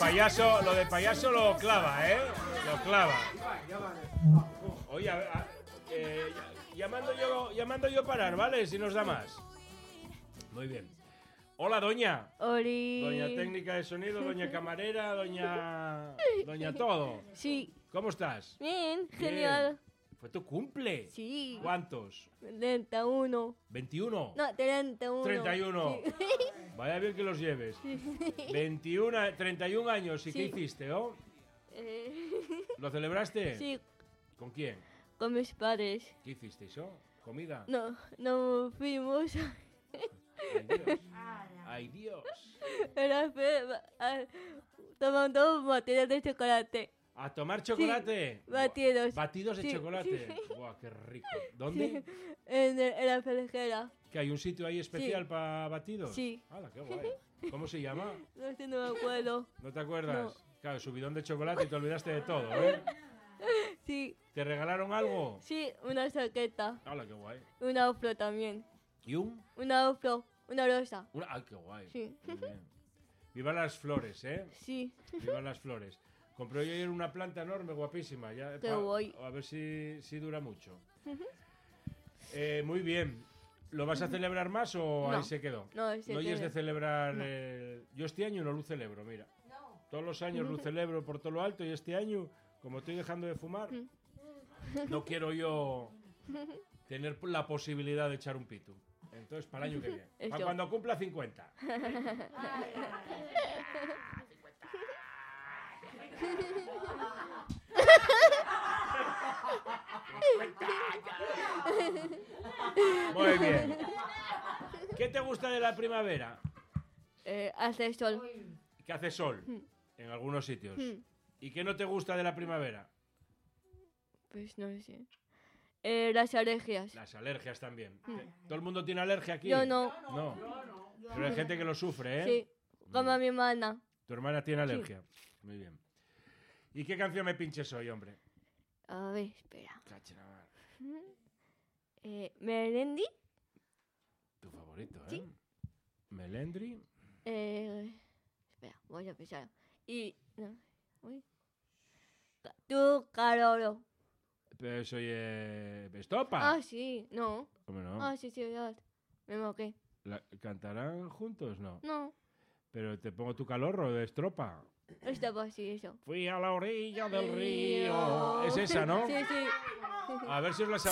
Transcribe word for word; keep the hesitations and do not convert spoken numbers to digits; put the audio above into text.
payaso, lo de payaso lo clava, ¿eh? Lo clava. Oye, a ver, a- eh, llamando yo, llamando yo parar, ¿vale? Si nos da más. Muy bien. Hola, doña. Oli. Doña técnica de sonido, doña camarera, doña... Doña todo. Sí. ¿Cómo estás? Bien, Bien. genial. ¿Fue tu cumple? Sí. ¿Cuántos? treinta y uno. ¿veintiuno? No, treinta y uno. treinta y uno. Sí. Vaya bien que los lleves. veintiuno, treinta y un años. ¿Y Sí. qué hiciste, oh? Eh, ¿Lo celebraste? sí, ¿Con quién? con mis padres. ¿Qué hicisteis, oh? ¿Comida? No, no fuimos. Ay, Dios. Ay, Dios. Era fe- ah, tomando batidos de chocolate. ¿A tomar chocolate? Sí, batidos. Batidos de Sí, chocolate. sí. Buah, qué rico. ¿Dónde? En, el- en la felejera. ¿Que hay un sitio ahí especial Sí. para batidos? Sí. ¡Hala, qué guay! ¿Cómo se llama? No sé, no me acuerdo. ¿No te acuerdas? No. Claro, subidón de chocolate y te olvidaste de todo, ¿eh? Sí, ¿Te regalaron algo? sí, una saqueta. ¡Hala, qué guay! Una ofro también. ¿Y un? Una ofro, una rosa. Una... ¡Ay, qué guay! Sí. Muy bien. Viva las flores, ¿eh? Sí. Viva las flores. Compré yo ayer una planta enorme, guapísima. Ya, Qué pa- guay. A ver si, si dura mucho. Eh, muy bien. ¿Lo vas a celebrar más o No. ahí se quedó? No, ese No oyes que- de celebrar... No. el- Yo este año no lo celebro, mira. Todos los años lo celebro por todo lo alto y este año, como estoy dejando de fumar, no quiero yo tener la posibilidad de echar un pito. Entonces, para el año que viene. Para Eso. cuando cumpla cincuenta. Muy bien. ¿Qué te gusta de la primavera? Eh, hace sol. Que hace sol en algunos sitios. Mm. ¿Y qué no te gusta de la primavera? Pues no sé. Eh, las alergias. Las alergias también. ¿Todo el mundo tiene alergia aquí? Yo no. No. Pero hay gente que lo sufre, ¿eh? Sí, como mi hermana. Tu hermana tiene alergia. Muy bien. ¿Y qué canción me pinches hoy, hombre? A ver, espera. Cacha la mar. Eh, Melendi. Tu favorito, ¿eh? Sí. Melendri. Eh, espera, voy a pensar. Y. No, uy. Ca- Tu Carolo. Pero soy eh, Estopa. Ah, sí, no. ¿Cómo no? Ah, sí, sí, verdad. Me moqué. La- ¿Cantarán juntos? No. No, Pero te pongo tu calorro de estropa. estaba así, eso. Fui a la orilla del Río. río. Es esa, ¿no? Sí, sí. A ver si os la sabéis.